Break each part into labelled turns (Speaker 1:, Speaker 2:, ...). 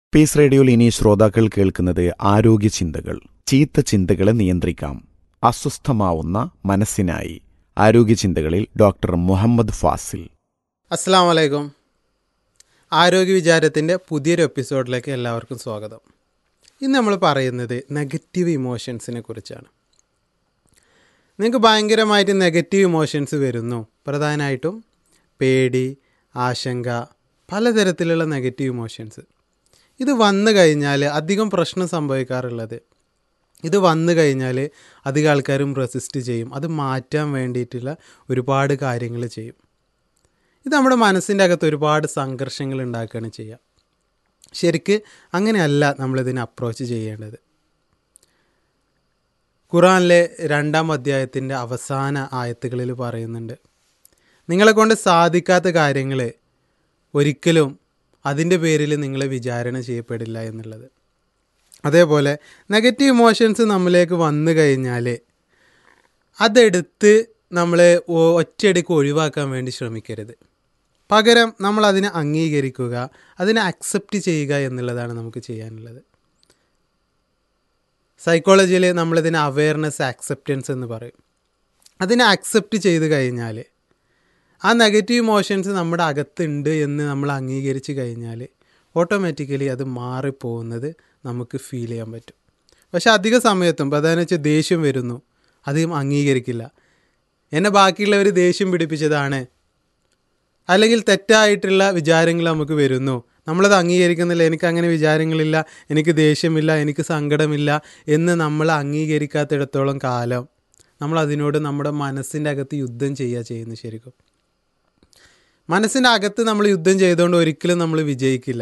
Speaker 1: Piece റേഡിയോയിൽ ഇനി ശ്രോതാക്കൾ കേൾക്കുന്നത് ആരോഗ്യ ചിന്തകൾ. ചീത്ത ചിന്തകളെ നിയന്ത്രിക്കാം, അസ്വസ്ഥമാവുന്ന മനസ്സിനായി. ആരോഗ്യ ചിന്തകളിൽ ഡോക്ടർ മുഹമ്മദ് ഫാസിൽ.
Speaker 2: അസ്സലാമു അലൈക്കും. ആരോഗ്യ വിചാരത്തിൻ്റെ പുതിയൊരു എപ്പിസോഡിലേക്ക് എല്ലാവർക്കും സ്വാഗതം. ഇന്ന് നമ്മൾ പറയുന്നത് നെഗറ്റീവ് ഇമോഷൻസിനെ കുറിച്ചാണ്. നിങ്ങൾക്ക് ഭയങ്കരമായിട്ട് നെഗറ്റീവ് ഇമോഷൻസ് വരുന്നു. പ്രധാനമായിട്ടും പേടി, ആശങ്ക, പലതരത്തിലുള്ള നെഗറ്റീവ് ഇമോഷൻസ്. ഇത് വന്നു കഴിഞ്ഞാൽ അധികം പ്രശ്നം സംഭവിക്കാറുള്ളത്, ഇത് വന്നു കഴിഞ്ഞാൽ അധികം ആൾക്കാരും റെസിസ്റ്റ് ചെയ്യും. അത് മാറ്റാൻ വേണ്ടിയിട്ടുള്ള ഒരുപാട് കാര്യങ്ങൾ ചെയ്യും. ഇത് നമ്മുടെ മനസ്സിൻ്റെ അകത്ത് ഒരുപാട് സംഘർഷങ്ങൾ ഉണ്ടാക്കുകയാണ് ചെയ്യുക. ശരിക്ക് അങ്ങനെയല്ല നമ്മളിതിനെ അപ്രോച്ച് ചെയ്യേണ്ടത്. ഖുർആനിലെ 2-ാം അധ്യായത്തിൻ്റെ അവസാന ആയത്തുകളിൽ പറയുന്നുണ്ട്, നിങ്ങളെ കൊണ്ട് സാധിക്കാത്ത കാര്യങ്ങൾ ഒരിക്കലും അതിൻ്റെ പേരിൽ നിങ്ങളെ വിചാരണ ചെയ്യപ്പെടില്ല എന്നുള്ളത്. അതേപോലെ നെഗറ്റീവ് ഇമോഷൻസ് നമ്മളിലേക്ക് വന്നു കഴിഞ്ഞാൽ അതെടുത്ത് നമ്മൾ ഒറ്റയടിക്ക് ഒഴിവാക്കാൻ വേണ്ടി ശ്രമിക്കരുത്. പകരം നമ്മൾ അതിനെ അംഗീകരിക്കുക, അതിനെ അക്സെപ്റ്റ് ചെയ്യുക എന്നുള്ളതാണ് നമുക്ക് ചെയ്യാനുള്ളത്. സൈക്കോളജിയിൽ നമ്മളിതിനെ അവെയർനെസ് ആക്സെപ്റ്റൻസ് എന്ന് പറയും. അതിനെ അക്സെപ്റ്റ് ചെയ്ത് കഴിഞ്ഞാൽ, ആ നെഗറ്റീവ് ഇമോഷൻസ് നമ്മുടെ അകത്തുണ്ട് എന്ന് നമ്മൾ അംഗീകരിച്ച് കഴിഞ്ഞാൽ ഓട്ടോമാറ്റിക്കലി അത് മാറിപ്പോകുന്നത് നമുക്ക് ഫീൽ ചെയ്യാൻ പറ്റും. പക്ഷെ അധിക സമയത്തും പ്രധാനം വെച്ചാൽ ദേഷ്യം വരുന്നു, അധികം അംഗീകരിക്കില്ല. എന്നെ ബാക്കിയുള്ളവർ ദേഷ്യം പിടിപ്പിച്ചതാണ്, അല്ലെങ്കിൽ തെറ്റായിട്ടുള്ള വിചാരങ്ങൾ നമുക്ക് വരുന്നു, നമ്മളത് അംഗീകരിക്കുന്നില്ല. എനിക്കങ്ങനെ വിചാരങ്ങളില്ല, എനിക്ക് ദേഷ്യമില്ല, എനിക്ക് സങ്കടമില്ല എന്ന് നമ്മൾ അംഗീകരിക്കാത്തിടത്തോളം കാലം നമ്മളതിനോട് നമ്മുടെ മനസ്സിൻ്റെ അകത്ത് യുദ്ധം ചെയ്യുന്നു. ശരിക്കും മനസ്സിൻ്റെ അകത്ത് നമ്മൾ യുദ്ധം ചെയ്തുകൊണ്ട് ഒരിക്കലും നമ്മൾ വിജയിക്കില്ല.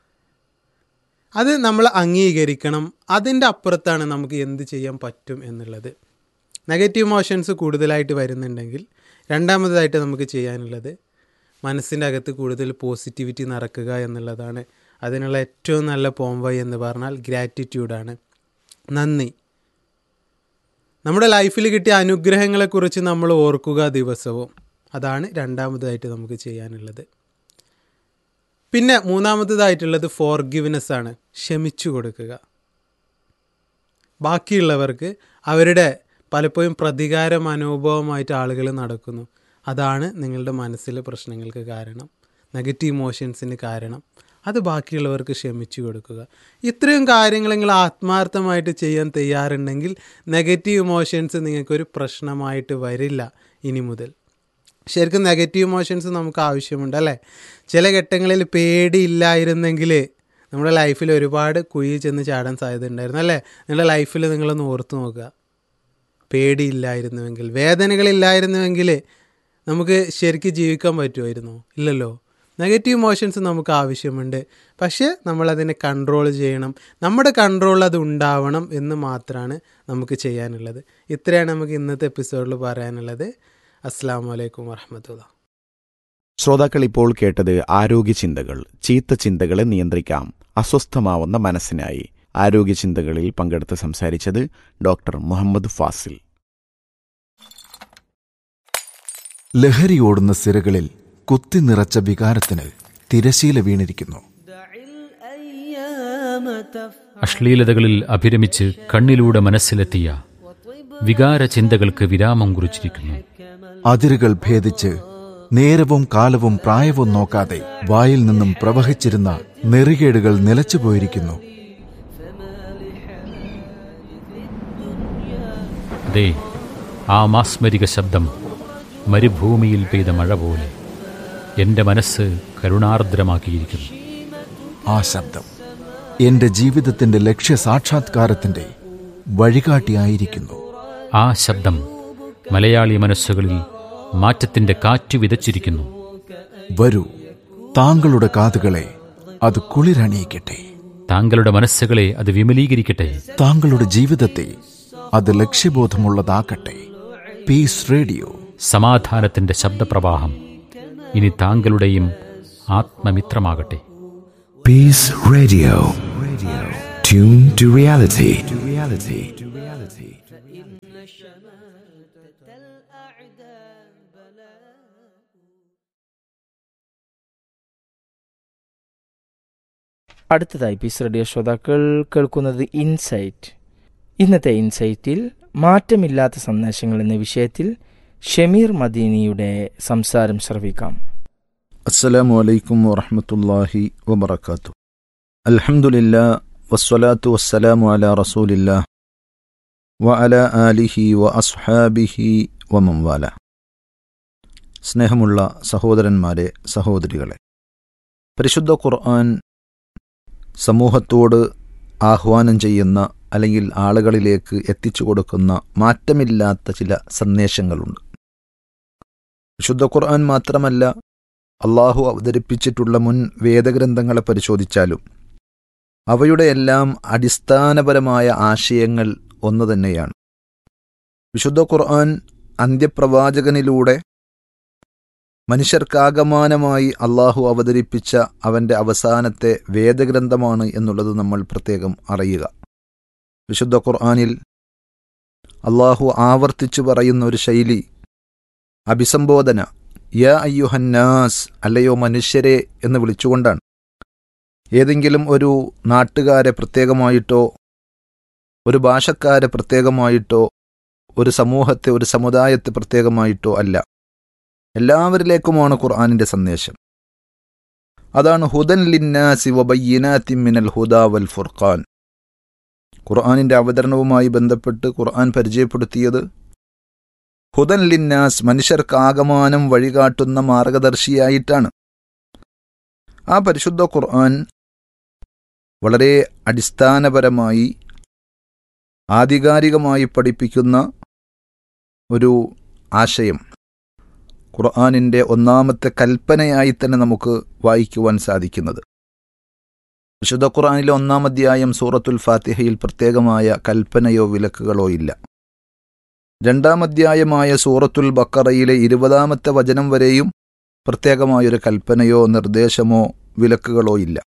Speaker 2: അത് നമ്മൾ അംഗീകരിക്കണം. അതിൻ്റെ അപ്പുറത്താണ് നമുക്ക് എന്ത് ചെയ്യാൻ പറ്റും എന്നുള്ളത്. നെഗറ്റീവ് ഇമോഷൻസ് കൂടുതലായിട്ട് വരുന്നുണ്ടെങ്കിൽ രണ്ടാമതായിട്ട് നമുക്ക് ചെയ്യാനുള്ളത് മനസ്സിൻ്റെ അകത്ത് കൂടുതൽ പോസിറ്റിവിറ്റി നിറക്കുക എന്നുള്ളതാണ്. അതിനുള്ള ഏറ്റവും നല്ല പോംവഴി എന്ന് പറഞ്ഞാൽ ഗ്രാറ്റിറ്റ്യൂഡാണ്, നന്ദി. നമ്മുടെ ലൈഫിൽ കിട്ടിയ അനുഗ്രഹങ്ങളെക്കുറിച്ച് നമ്മൾ ഓർക്കുക ദിവസവും. അതാണ് രണ്ടാമതായിട്ട് നമുക്ക് ചെയ്യാനുള്ളത്. പിന്നെ മൂന്നാമതായിട്ടുള്ളത് ഫോർഗിവ്നെസ് ആണ്, ക്ഷമിച്ചു കൊടുക്കുക. ബാക്കിയുള്ളവർക്ക് അവരുടെ പലപ്പോഴും പ്രതികാര മനോഭാവമായിട്ട് ആളുകൾ നടക്കുന്നു. അതാണ് നിങ്ങളുടെ മനസ്സിലെ പ്രശ്നങ്ങൾക്ക് കാരണം, നെഗറ്റീവ് ഇമോഷൻസിന് കാരണം. അത് ബാക്കിയുള്ളവർക്ക് ക്ഷമിച്ചു കൊടുക്കുക. ഇത്രയും കാര്യങ്ങൾ നിങ്ങൾ ആത്മാർത്ഥമായിട്ട് ചെയ്യാൻ തയ്യാറുണ്ടെങ്കിൽ നെഗറ്റീവ് ഇമോഷൻസ് നിങ്ങൾക്കൊരു പ്രശ്നമായിട്ട് വരില്ല ഇനി മുതൽ. ശരിക്കും നെഗറ്റീവ് ഇമോഷൻസ് നമുക്ക് ആവശ്യമുണ്ട്, അല്ലേ? ചില ഘട്ടങ്ങളിൽ പേടിയില്ലായിരുന്നെങ്കിൽ നമ്മുടെ ലൈഫിൽ ഒരുപാട് കുഴി ചെന്ന് ചാടാൻ സാധ്യത ഉണ്ടായിരുന്നു, അല്ലേ? നിങ്ങളുടെ ലൈഫിൽ നിങ്ങളൊന്ന് ഓർത്ത് നോക്കുക. പേടിയില്ലായിരുന്നുവെങ്കിൽ, വേദനകളില്ലായിരുന്നുവെങ്കിൽ നമുക്ക് ശരിക്കും ജീവിക്കാൻ പറ്റുമായിരുന്നോ? ഇല്ലല്ലോ. നെഗറ്റീവ് ഇമോഷൻസ് നമുക്ക് ആവശ്യമുണ്ട്, പക്ഷേ നമ്മളതിനെ കൺട്രോൾ ചെയ്യണം. നമ്മുടെ കൺട്രോളിൽ അത് ഉണ്ടാവണം എന്ന് മാത്രമാണ് നമുക്ക് ചെയ്യാനുള്ളത്. ഇത്രയാണ് നമുക്ക് ഇന്നത്തെ എപ്പിസോഡിൽ പറയാനുള്ളത്. അസ്സലാമു അലൈക്കും വറഹ്മത്തുള്ളാഹി.
Speaker 1: ശ്രോതാക്കൾ ഇപ്പോൾ കേട്ടത് ആരോഗ്യ ചിന്തകൾ. ചീത്ത ചിന്തകളെ നിയന്ത്രിക്കാം, അസ്വസ്ഥമാവുന്ന മനസ്സിനായി. ആരോഗ്യ ചിന്തകളിൽ പങ്കെടുത്ത് സംസാരിച്ചത് ഡോക്ടർ മുഹമ്മദ് ഫാസിൽ.
Speaker 3: ലഹരിയോടുന്ന സിരകളിൽ കുത്തി നിറച്ച വികാരത്തിന് തിരശീല വീണിരിക്കുന്നു.
Speaker 4: അശ്ലീലതകളിൽ അഭിരമിച്ച് കണ്ണിലൂടെ മനസ്സിലെത്തിയ വികാര ചിന്തകൾക്ക് വിരാമം കുറിച്ചിരിക്കുന്നു.
Speaker 3: അതിരുകൾ ഭേദിച്ച് നേരവും കാലവും പ്രായവും നോക്കാതെ വായിൽ നിന്നും പ്രവഹിച്ചിരുന്ന നെറികേടുകൾ നിലച്ചുപോയിരിക്കുന്നു.
Speaker 4: ദേ, ആ മാസ്മരിക ശബ്ദം മരുഭൂമിയിൽ പെയ്ത മഴ പോലെ എന്റെ മനസ്സ് കരുണാർദ്രമാക്കിയിരിക്കുന്നു.
Speaker 3: ആ ശബ്ദം എന്റെ ജീവിതത്തിന്റെ ലക്ഷ്യസാക്ഷാത്കാരത്തിന്റെ വഴികാട്ടിയായിരിക്കുന്നു.
Speaker 4: ആ ശബ്ദം മലയാളി മനസ്സുകളിൽ മാറ്റത്തിന്റെ കാറ്റ് വിതച്ചിരിക്കുന്നു.
Speaker 3: വരൂ, താങ്കളുടെ കാതുകളെ അത് കുളിരണിയിക്കട്ടെ,
Speaker 4: താങ്കളുടെ മനസ്സുകളെ അത് വിമലീകരിക്കട്ടെ,
Speaker 3: താങ്കളുടെ ജീവിതത്തെ അത് ലക്ഷ്യബോധമുള്ളതാക്കട്ടെ. പീസ് റേഡിയോ,
Speaker 4: സമാധാനത്തിന്റെ ശബ്ദപ്രവാഹം ഇനി താങ്കളുടെയും ആത്മമിത്രമാകട്ടെ.
Speaker 5: Piece radio, tune to reality.
Speaker 6: അടുത്തതായി പീസ് റേഡിയോ ശ്രോതാക്കൾ കേൾക്കുന്നത് ഇൻസൈറ്റ്. ഇന്നത്തെ ഇൻസൈറ്റിൽ മാറ്റമില്ലാത്ത സന്ദേശങ്ങൾ എന്ന വിഷയത്തിൽ ഷമീർ മദീനിയുടെ സംസാരം ശ്രവിക്കാം.
Speaker 7: അസ്സലാമു അലൈക്കും വറഹ്മത്തുള്ളാഹി വബറകാതുഹു. അൽഹംദുലില്ലാഹ് വസ്സലാത്തു വസ്സലാമു അലാ റസൂലില്ലാഹ് വഅലാ ആലിഹി വഅസ്ഹാബിഹി വമൻ വാല. സ്നേഹമുള്ള സഹോദരന്മാരെ, സഹോദരികളെ, പരിശുദ്ധ ഖുർആൻ സമൂഹത്തോട് ആഹ്വാനം ചെയ്യുന്ന അല്ലെങ്കിൽ ആളുകളിലേക്ക് എത്തിച്ചു കൊടുക്കുന്ന മാറ്റമില്ലാത്ത ചില സന്ദേശങ്ങളുണ്ട്. വിശുദ്ധ ഖുർആൻ മാത്രമല്ല, അള്ളാഹു അവതരിപ്പിച്ചിട്ടുള്ള മുൻ വേദഗ്രന്ഥങ്ങളെ പരിശോധിച്ചാലും അവയുടെ എല്ലാം അടിസ്ഥാനപരമായ ആശയങ്ങൾ ഒന്നു തന്നെയാണ്. വിശുദ്ധ ഖുർആൻ അന്ത്യപ്രവാചകനിലൂടെ മനുഷ്യർക്കാകമാനമായി അള്ളാഹു അവതരിപ്പിച്ച അവൻ്റെ അവസാനത്തെ വേദഗ്രന്ഥമാണ് എന്നുള്ളത് നമ്മൾ പ്രത്യേകം അറിയുക. വിശുദ്ധ ഖുർആനിൽ അള്ളാഹു ആവർത്തിച്ചു പറയുന്ന ഒരു ശൈലി, അഭിസംബോധന, യാ അയ്യുഹന്നാസ്, അല്ലയോ മനുഷ്യരെ എന്ന് വിളിച്ചുകൊണ്ടാണ്. ഏതെങ്കിലും ഒരു നാട്ടുകാരെ പ്രത്യേകമായിട്ടോ ഒരു ഭാഷക്കാരെ പ്രത്യേകമായിട്ടോ ഒരു സമൂഹത്തെ, ഒരു സമുദായത്തെ പ്രത്യേകമായിട്ടോ അല്ല, എല്ലാവരിലേക്കുമാണ് ഖുർആനിൻ്റെ സന്ദേശം. അതാണ് ഹുദൻ ലിന്നാസി വബയ്യിനാത്തിൻ മിനൽ ഹുദാ വൽ ഫുർഖാൻ. ഖുർആനിൻ്റെ അവതരണവുമായി ബന്ധപ്പെട്ട് ഖുർആൻ പരിചയപ്പെടുത്തിയത് ഹുദൻ ലിന്നാസ്, മനുഷ്യർക്കാകമാനം വഴികാട്ടുന്ന മാർഗദർശിയായിട്ടാണ്. ആ പരിശുദ്ധ ഖുർആൻ വളരെ അടിസ്ഥാനപരമായി ആധികാരികമായി പഠിപ്പിക്കുന്ന ഒരു ആശയം ഖുർആനിൻ്റെ ഒന്നാമത്തെ കൽപ്പനയായി തന്നെ നമുക്ക് വായിക്കുവാൻ സാധിക്കുന്നത്. വിശുദ്ധ ഖുർആനിലെ 1-ാം അധ്യായം സൂറത്തുൽ ഫാത്തിഹയിൽ പ്രത്യേകമായ കൽപ്പനയോ വിലക്കുകളോ ഇല്ല. 2-ാം അധ്യായമായ സൂറത്തുൽ ബഖറയിലെ 20-ാമത്തെ വചനം വരെയും പ്രത്യേകമായൊരു കൽപ്പനയോ നിർദ്ദേശമോ വിലക്കുകളോ ഇല്ല.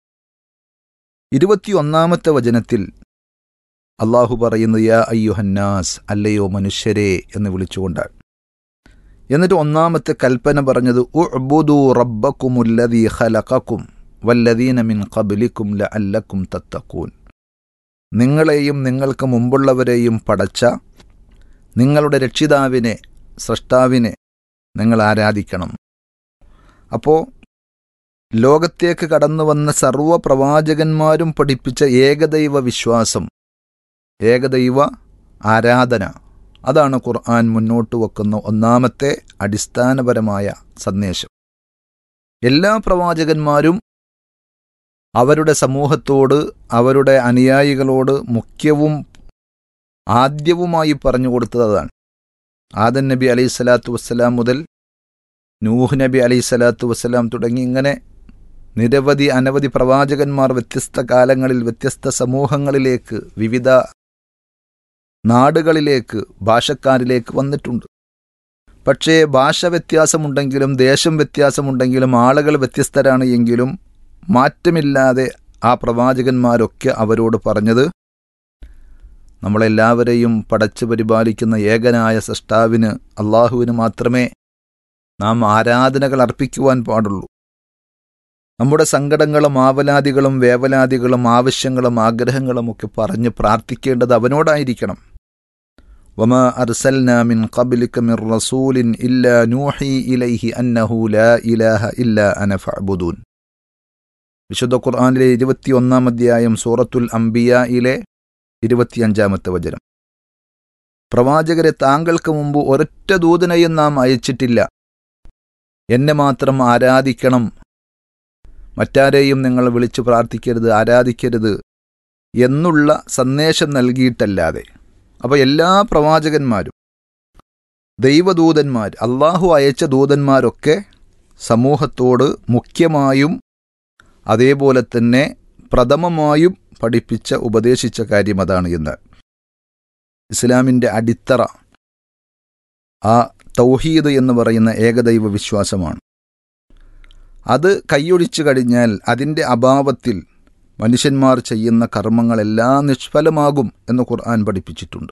Speaker 7: 21-ാമത്തെ വചനത്തിൽ അള്ളാഹു പറയുന്നത് യാ അയ്യുഹന്നാസ്, അല്ലയോ മനുഷ്യരെ എന്ന് വിളിച്ചുകൊണ്ടാണ്. എന്നിട്ട് 1-ാമത്തെ കൽപ്പന പറഞ്ഞത് ഉഅ്ബുദൂ റബ്ബക്കുമുല്ലദീ ഖലഖക്കും വല്ലദീന മിൻ ഖബ്ലിക്കും ലഅല്ലക്കും തത്തഖൂൻ. നിങ്ങളെയും നിങ്ങൾക്ക് മുമ്പുള്ളവരെയും പടച്ച നിങ്ങളുടെ രക്ഷിതാവിനെ, സ്രഷ്ടാവിനെ നിങ്ങൾ ആരാധിക്കണം. അപ്പോൾ ലോകത്തേക്ക് കടന്നു വന്ന സർവ്വ പ്രവാചകന്മാരും പഠിപ്പിച്ച ഏകദൈവ വിശ്വാസം, ഏകദൈവ ആരാധന, അതാണ് ഖുർആൻ മുന്നോട്ട് വെക്കുന്ന 1-ാമത്തെ അടിസ്ഥാനപരമായ സന്ദേശം. എല്ലാ പ്രവാചകന്മാരും അവരുടെ സമൂഹത്തോട്, അവരുടെ അനുയായികളോട് മുഖ്യവും ആദ്യവുമായി പറഞ്ഞു കൊടുത്തത് അതാണ്. ആദം നബി അലൈഹി സ്വലാത്തു വസ്സലാം മുതൽ നൂഹ് നബി അലൈഹി സ്വലാത്തു വസ്സലാം തുടങ്ങി ഇങ്ങനെ നിരവധി അനവധി പ്രവാചകന്മാർ വ്യത്യസ്ത കാലങ്ങളിൽ വ്യത്യസ്ത സമൂഹങ്ങളിലേക്ക്, വിവിധ നാടുകളിലേക്ക്, ഭാഷക്കാരിലേക്ക് വന്നിട്ടുണ്ട്. പക്ഷേ ഭാഷ വ്യത്യാസമുണ്ടെങ്കിലും ദേശം വ്യത്യാസമുണ്ടെങ്കിലും ആളുകൾ വ്യത്യസ്തരാണ് എങ്കിലും മാറ്റമില്ലാതെ ആ പ്രവാചകന്മാരൊക്കെ അവരോട് പറഞ്ഞത് നമ്മളെല്ലാവരെയും പടച്ചു പരിപാലിക്കുന്ന ഏകനായ സൃഷ്ടാവിന്, അള്ളാഹുവിന് മാത്രമേ നാം ആരാധനകൾ അർപ്പിക്കുവാൻ പാടുള്ളൂ. നമ്മുടെ സങ്കടങ്ങളും ആവലാദികളും വേവലാദികളും ആവശ്യങ്ങളും ആഗ്രഹങ്ങളും ഒക്കെ പറഞ്ഞ് പ്രാർത്ഥിക്കേണ്ടത് അവനോടായിരിക്കണം. വമാ അർസൽനാ മിൻ ഖബ്ലിക മിർ റസൂലിൻ ഇല്ലാ നൂഹി ഇലൈഹി അന്നഹു ലാ ഇലാഹ ഇല്ലാ അന ഫഅ്ബുദൂൻ. വിശുദ്ധ ഖുർആനിലെ 21-ാം അധ്യായം സൂറത്തുൽ അംബിയായിലെ 25-ാമത്തെ വചനം. പ്രവാചകരെ, താങ്കൾക്ക് മുമ്പ് ഒരൊറ്റ ദൂതനെയും നാം അയച്ചിട്ടില്ല, എന്നെ മാത്രം ആരാധിക്കണം, മറ്റാരെയും നിങ്ങൾ വിളിച്ചു പ്രാർത്ഥിക്കരുത്, ആരാധിക്കരുത് എന്നുള്ള സന്ദേശം നൽകിയിട്ടല്ലാതെ. അപ്പോൾ എല്ലാ പ്രവാചകന്മാരും, ദൈവദൂതന്മാർ, അള്ളാഹു അയച്ച ദൂതന്മാരൊക്കെ സമൂഹത്തോട് മുഖ്യമായും അതേപോലെ തന്നെ പ്രഥമമായും പഠിപ്പിച്ച, ഉപദേശിച്ച കാര്യം അതാണ് എന്ന്. ഇസ്ലാമിൻ്റെ അടിത്തറ ആ തൗഹീദ് എന്ന് പറയുന്ന ഏകദൈവ വിശ്വാസമാണ്. അത് കൈയൊഴിച്ചു കഴിഞ്ഞാൽ അതിൻ്റെ അഭാവത്തിൽ മനുഷ്യന്മാർ ചെയ്യുന്ന കർമ്മങ്ങളെല്ലാം നിഷ്ഫലമാകും എന്ന് ഖുർആൻ പഠിപ്പിച്ചിട്ടുണ്ട്.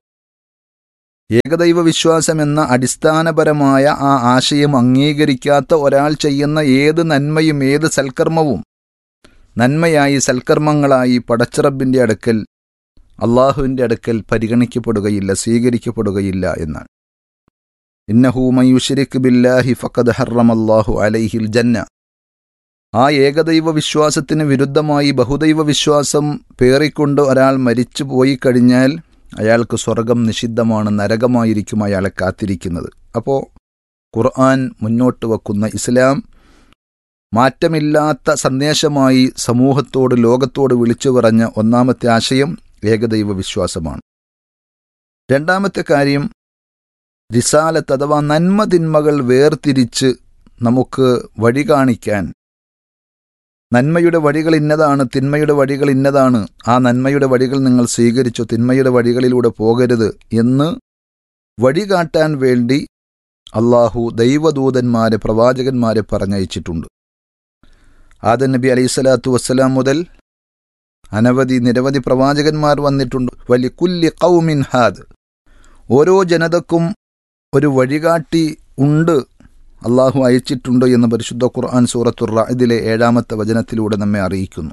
Speaker 7: ഏകദൈവ വിശ്വാസം എന്ന അടിസ്ഥാനപരമായ ആ ആശയം അംഗീകരിക്കാത്ത ഒരാൾ ചെയ്യുന്ന ഏത് നന്മയും ഏത് സൽക്കർമ്മവും നന്മയായി സൽക്കർമ്മങ്ങളായി പടച്ചറബിൻ്റെ അടുക്കൽ അള്ളാഹുവിൻ്റെ അടുക്കൽ പരിഗണിക്കപ്പെടുകയില്ല, സ്വീകരിക്കപ്പെടുകയില്ല എന്നാണ്. ഇന്നഹു മൻ യുശ്രിക് ബില്ലാഹി ഫഖദ് ഹറമല്ലാഹു അലൈഹിൽ ജന്ന. ആ ഏകദൈവ വിശ്വാസത്തിന് വിരുദ്ധമായി ബഹുദൈവ വിശ്വാസം പേറിക്കൊണ്ട് ഒരാൾ മരിച്ചു പോയി കഴിഞ്ഞാൽ അയാൾക്ക് സ്വർഗം നിഷിദ്ധമാണ്, നരകമായിരിക്കും അയാളെ കാത്തിരിക്കുന്നത്. അപ്പോൾ ഖുർആൻ മുന്നോട്ട് വെക്കുന്ന ഇസ്ലാം മാറ്റമില്ലാത്ത സന്ദേശമായി സമൂഹത്തോട്, ലോകത്തോട് വിളിച്ചു പറഞ്ഞ ഒന്നാമത്തെ ആശയം ഏകദൈവ വിശ്വാസമാണ്. രണ്ടാമത്തെ കാര്യം റിസാലത്ത് അഥവാ നന്മ തിന്മകൾ വേർതിരിച്ച് നമുക്ക് വഴി കാണിക്കാൻ, നന്മയുടെ വഴികൾ ഇന്നതാണ്, തിന്മയുടെ വഴികൾ ഇന്നതാണ്, ആ നന്മയുടെ വഴികൾ നിങ്ങൾ സ്വീകരിച്ചു, തിന്മയുടെ വഴികളിലൂടെ പോകരുത് എന്ന് വഴികാട്ടാൻ വേണ്ടി അള്ളാഹു ദൈവദൂതന്മാരെ, പ്രവാചകന്മാരെ പറഞ്ഞയച്ചിട്ടുണ്ട്. ആദം നബി അലൈഹിസ്സലാത്തു വസ്സലാം മുതൽ നിരവധി പ്രവാചകന്മാർ വന്നിട്ടുണ്ട്. വലികുല്ലി ഖൗമിൻ ഹാദ്, ഓരോ ജനതക്കും ഒരു വഴികാട്ടി ഉണ്ട്, അള്ളാഹു അയച്ചിട്ടുണ്ട് എന്ന് പരിശുദ്ധ ഖുർആൻ സൂറത്തുർ റഅദിലെ 7-ാമത്തെ വചനത്തിലൂടെ നമ്മെ അറിയിക്കുന്നു.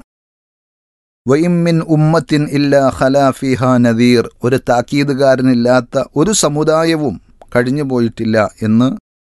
Speaker 7: വഇം മിൻ ഉമ്മത്തിൻ ഇല്ലാ ഖലാ ഫീഹാ നദീർ, ഒരു താക്കീതുകാരനില്ലാത്ത ഒരു സമുദായവും കഴിഞ്ഞു പോയിട്ടില്ല എന്ന്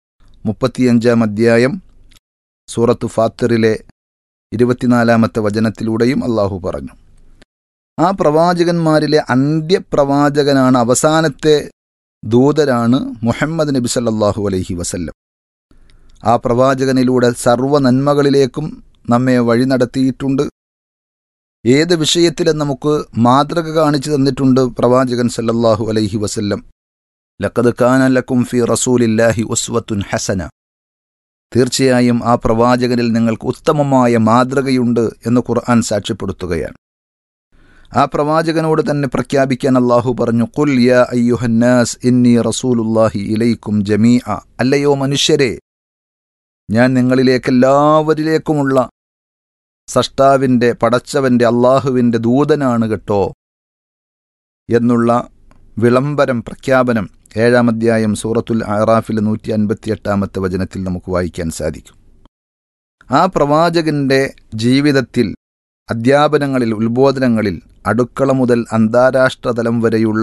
Speaker 7: 35-ാം അധ്യായം സൂറത്ത് ഫാത്തിറിലെ 24-ാമത്തെ വചനത്തിലൂടെയും അള്ളാഹു പറഞ്ഞു. ആ പ്രവാചകന്മാരിലെ അന്ത്യപ്രവാചകനാണ്, അവസാനത്തെ ദൂതരാണ് മുഹമ്മദ് നബി സല്ലല്ലാഹു അലൈഹി വസല്ലം. ആ പ്രവാചകനിലൂടെ സർവ്വ നന്മകളിലേക്കും നമ്മെ വഴി നടത്തിയിട്ടുണ്ട്. ഏത് വിഷയത്തിലും നമുക്ക് മാതൃക കാണിച്ചു തന്നിട്ടുണ്ട് പ്രവാചകൻ സല്ലല്ലാഹു അലൈഹി വസല്ലം. ലഖദ് കാന ലക്കും ഫീ റസൂലില്ലാഹി ഉസ്വത്തുൻ ഹസന, തീർച്ചയായും ആ പ്രവാചകനിൽ നിങ്ങൾക്ക് ഉത്തമമായ മാതൃകയുണ്ട് എന്ന് ഖുർആൻ സാക്ഷ്യപ്പെടുത്തുകയാണ്. ആ പ്രവാചകനോട് തന്നെ പ്രഖ്യാപിക്കാൻ അള്ളാഹു പറഞ്ഞു, ഖുൽ യാ അയ്യുഹന്നാസ് ഇന്നി റസൂലുല്ലാഹി ഇലൈക്കും ജമീഅ, അല്ലയോ മനുഷ്യരെ, ഞാൻ നിങ്ങളിലേക്കെല്ലാവരിലേക്കുമുള്ള സഷ്ടാവിൻ്റെ, പടച്ചവൻ്റെ, അള്ളാഹുവിൻ്റെ ദൂതനാണ് കേട്ടോ എന്നുള്ള വിളംബരം, പ്രഖ്യാപനം 7-ാം അധ്യായം സൂറത്തുൽ അറാഫിലെ 158-ാമത്തെ വചനത്തിൽ നമുക്ക് വായിക്കാൻ സാധിക്കും. ആ പ്രവാചകന്റെ ജീവിതത്തിൽ, അധ്യാപനങ്ങളിൽ, ഉത്ബോധനങ്ങളിൽ അടുക്കള മുതൽ അന്താരാഷ്ട്ര തലം വരെയുള്ള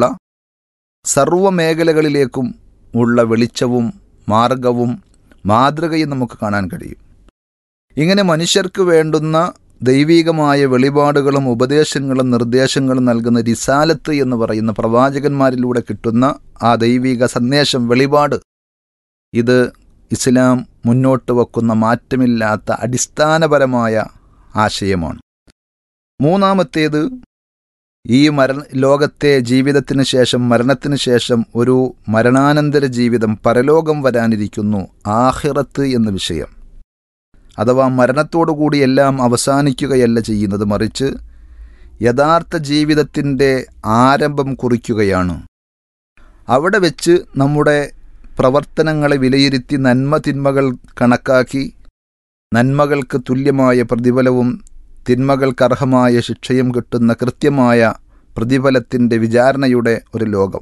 Speaker 7: സർവ്വമേഖലകളിലേക്കും ഉള്ള വെളിച്ചവും മാർഗവും മാതൃകയും നമുക്ക് കാണാൻ കഴിയും. ഇങ്ങനെ മനുഷ്യർക്ക് വേണ്ടുന്ന ദൈവീകമായ വെളിപാടുകളും ഉപദേശങ്ങളും നിർദ്ദേശങ്ങളും നൽകുന്ന റിസാലത്ത് എന്ന് പറയുന്ന പ്രവാചകന്മാരിലൂടെ കിട്ടുന്ന ആ ദൈവിക സന്ദേശം, വെളിപാട്, ഇത് ഇസ്ലാം മുന്നോട്ട് വെക്കുന്ന മാറ്റമില്ലാത്ത അടിസ്ഥാനപരമായ ആശയമാണ്. മൂന്നാമത്തേത്, ഈ ലോകത്തെ ജീവിതത്തിന് ശേഷം, മരണത്തിന് ശേഷം ഒരു മരണാനന്തര ജീവിതം, പരലോകം വരാനിരിക്കുന്നു, ആഖിറത്ത് എന്ന വിഷയം. അഥവാ മരണത്തോടുകൂടി എല്ലാം അവസാനിക്കുകയല്ല ചെയ്യുന്നത്, മറിച്ച് യഥാർത്ഥ ജീവിതത്തിൻ്റെ ആരംഭം കുറിക്കുകയാണ്. അവിടെ വെച്ച് നമ്മുടെ പ്രവർത്തനങ്ങളെ വിലയിരുത്തി നന്മ തിന്മകൾ കണക്കാക്കി നന്മകൾക്ക് തുല്യമായ പ്രതിഫലവും തിന്മകൾക്കർഹമായ ശിക്ഷയും കിട്ടുന്ന കൃത്യമായ പ്രതിഫലത്തിൻ്റെ വിചാരണയുടെ ഒരു ലോകം,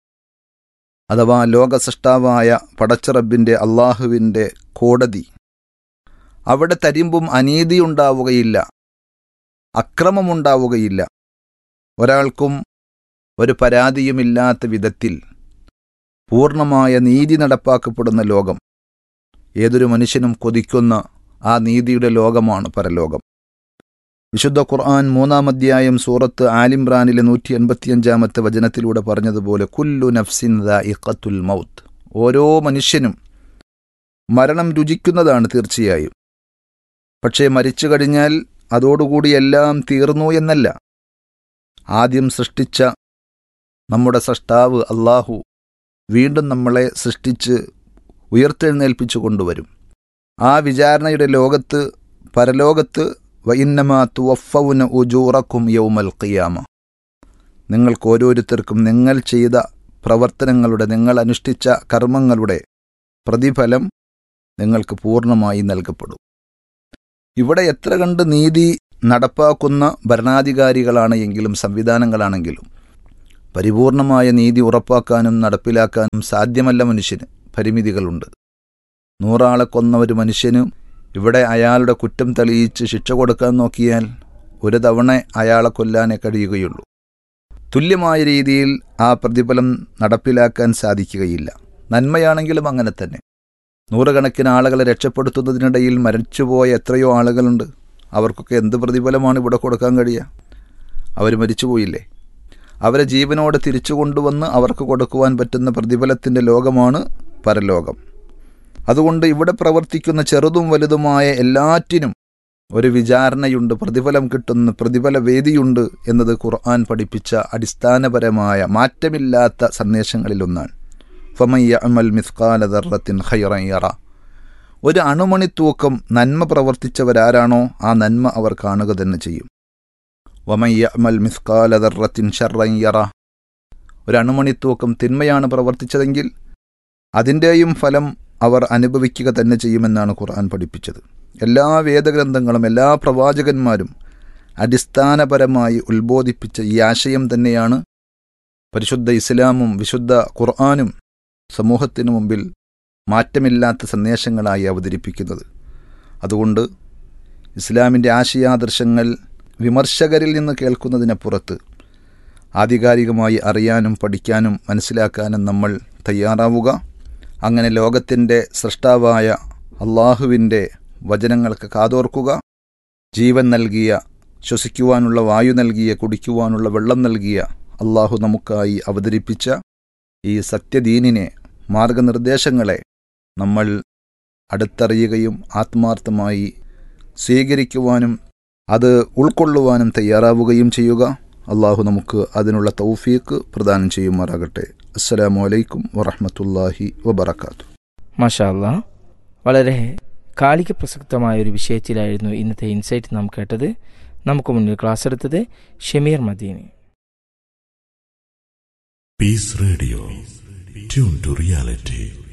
Speaker 7: അഥവാ ലോകസൃഷ്ടാവായ പടച്ചറബിൻ്റെ, അള്ളാഹുവിൻ്റെ കോടതി. അവിടെ തരിമ്പും അനീതിയുണ്ടാവുകയില്ല, അക്രമമുണ്ടാവുകയില്ല, ഒരാൾക്കും ഒരു പരാതിയുമില്ലാത്ത വിധത്തിൽ പൂർണ്ണമായ നീതി നടപ്പാക്കപ്പെടുന്ന ലോകം. ഏതൊരു മനുഷ്യനും കൊതിക്കുന്ന ആ നീതിയുടെ ലോകമാണ് പരലോകം. വിശുദ്ധ ഖുർആൻ 3-ാം അധ്യായം സൂറത്ത് ആലിംറാനിലെ 185-ാമത്തെ വചനത്തിലൂടെ പറഞ്ഞതുപോലെ, കുല്ലു നഫ്സിൻ ദാഇഖത്തുൽ മൗത്ത്, ഓരോ മനുഷ്യനും മരണം രുചിക്കുന്നതാണ് തീർച്ചയായും. പക്ഷേ മരിച്ചു കഴിഞ്ഞാൽ അതോടുകൂടി എല്ലാം തീർന്നു എന്നല്ല. ആദ്യം സൃഷ്ടിച്ച നമ്മുടെ സൃഷ്ടാവ് അള്ളാഹു വീണ്ടും നമ്മളെ സൃഷ്ടിച്ച് ഉയർത്തെഴുന്നേൽപ്പിച്ചു കൊണ്ടുവരും. ആ വിചാരണയുടെ ലോകത്ത്, പരലോകത്ത്, വഇന്നമാ തുവഫൗന ഉജൂറക്കും യൗമൽ ഖിയാമ, നിങ്ങൾക്ക് ഓരോരുത്തർക്കും നിങ്ങൾ ചെയ്ത പ്രവർത്തനങ്ങളുടെ, നിങ്ങൾ അനുഷ്ഠിച്ച കർമ്മങ്ങളുടെ പ്രതിഫലം നിങ്ങൾക്ക് പൂർണ്ണമായി നൽകപ്പെടും. ഇവിടെ എത്ര കണ്ട് നീതി നടപ്പാക്കുന്ന ഭരണാധികാരികളാണ് എങ്കിലും, സംവിധാനങ്ങളാണെങ്കിലും, പരിപൂർണമായ നീതി ഉറപ്പാക്കാനും നടപ്പിലാക്കാനും സാധ്യമല്ല. മനുഷ്യന് പരിമിതികളുണ്ട്. 100 ആളെ കൊന്ന ഒരു മനുഷ്യന് ഇവിടെ അയാളുടെ കുറ്റം തെളിയിച്ച് ശിക്ഷ കൊടുക്കാൻ നോക്കിയാൽ ഒരു തവണ അയാളെ കൊല്ലാനേ കഴിയുകയുള്ളൂ. തുല്യമായ രീതിയിൽ ആ പ്രതിഫലം നടപ്പിലാക്കാൻ സാധിക്കുകയില്ല. നന്മയാണെങ്കിലും അങ്ങനെ തന്നെ. നൂറുകണക്കിന് ആളുകളെ രക്ഷപ്പെടുത്തുന്നതിനിടയിൽ മരിച്ചുപോയ എത്രയോ ആളുകളുണ്ട്. അവർക്കൊക്കെ എന്ത് പ്രതിഫലമാണ് ഇവിടെ കൊടുക്കാൻ കഴിയുക? അവർ മരിച്ചുപോയില്ലേ? അവരെ ജീവനോടെ തിരിച്ചു കൊണ്ടുവന്ന് അവർക്ക് കൊടുക്കുവാൻ പറ്റുന്ന പ്രതിഫലത്തിൻ്റെ ലോകമാണ് പരലോകം. അതുകൊണ്ട് ഇവിടെ പ്രവർത്തിക്കുന്ന ചെറുതും വലുതുമായ എല്ലാറ്റിനും ഒരു വിചാരണയുണ്ട്, പ്രതിഫലം കിട്ടുന്ന പ്രതിഫല വേദിയുണ്ട് എന്നത് ഖുർആൻ പഠിപ്പിച്ച അടിസ്ഥാനപരമായ മാറ്റമില്ലാത്ത സന്ദേശങ്ങളിലൊന്നാണ്. ഫമൻ യഅമൽ മിസ്ഖാല ദർറത്തിൻ ഖൈറൻ യറ. ഒരു അണുമണിത്തൂക്കം നന്മ പ്രവർത്തിച്ചവരാരാണോ ആ നന്മ അവർ കാണുക തന്നെ ചെയ്യും. വമൻ യഅമൽ മിസ്ഖാല ദർറത്തിൻ ശർറൻ യറ. ഒരു അണുമണിത്തൂക്കം തിന്മയാണ് പ്രവർത്തിച്ചതെങ്കിൽ അതിൻ്റെയും ഫലം അവർ അനുഭവിക്കുക തന്നെ ചെയ്യുമെന്നാണ് ഖുർആൻ പഠിപ്പിച്ചത്. എല്ലാ വേദഗ്രന്ഥങ്ങളും എല്ലാ പ്രവാചകന്മാരും അടിസ്ഥാനപരമായി ഉത്ബോധിപ്പിച്ച ഈ ആശയം തന്നെയാണ് പരിശുദ്ധ ഇസ്ലാമും വിശുദ്ധ ഖുർആനും സമൂഹത്തിനു മുമ്പിൽ മാറ്റമില്ലാത്ത സന്ദേശങ്ങളായി അവതരിപ്പിക്കുന്നത്. അതുകൊണ്ട് ഇസ്ലാമിൻ്റെ ആശയാദർശങ്ങൾ വിമർശകരിൽ നിന്ന് കേൾക്കുന്നതിനപ്പുറത്ത് ആധികാരികമായി അറിയാനും പഠിക്കാനും മനസ്സിലാക്കാനും നമ്മൾ തയ്യാറാവുക. അങ്ങനെ ലോകത്തിൻ്റെ സൃഷ്ടാവായ അള്ളാഹുവിൻ്റെ വചനങ്ങൾക്ക് കാതോർക്കുക. ജീവൻ നൽകിയ, ശ്വസിക്കുവാനുള്ള വായു നൽകിയ, കുടിക്കുവാനുള്ള വെള്ളം നൽകിയ അള്ളാഹു നമുക്കായി അവതരിപ്പിച്ച ഈ സത്യദീനിനെ, മാർഗനിർദ്ദേശങ്ങളെ നമ്മൾ അടുത്തറിയുകയും ആത്മാർത്ഥമായി സ്വീകരിക്കുവാനും അത് ഉൾക്കൊള്ളുവാനും തയ്യാറാവുകയും ചെയ്യുക. അള്ളാഹു നമുക്ക് അതിനുള്ള തൗഫീഖ് പ്രദാനം ചെയ്യുമാറാകട്ടെ. അസ്സലാമു അലൈക്കും വറഹ്മത്തുള്ളാഹി വബറകാതുഹു.
Speaker 6: മാഷാ അല്ലാഹ്, വളരെ കാലിക പ്രസക്തമായ ഒരു വിഷയത്തിലായിരുന്നു ഇന്നത്തെ ഇൻസൈറ്റ് നാം കേട്ടത്. നമുക്ക് മുന്നിൽ ക്ലാസ് എടുത്തത് Shameer Madeeni.
Speaker 8: Piece radio, tune to reality.